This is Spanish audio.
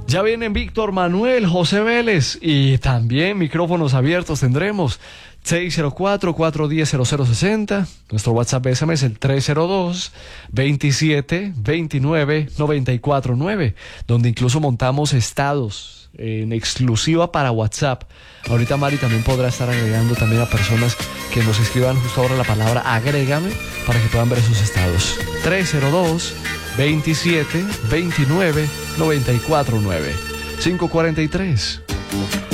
Ya vienen Víctor Manuel, José Vélez y también micrófonos abiertos tendremos. 604-410-0060. Nuestro WhatsApp BSM es el 302-27-29-949, donde incluso montamos estados en exclusiva para WhatsApp. Ahorita Mari también podrá estar agregando también a personas que nos escriban justo ahora la palabra agrégame para que puedan ver sus estados. 302-27-29-949. 543.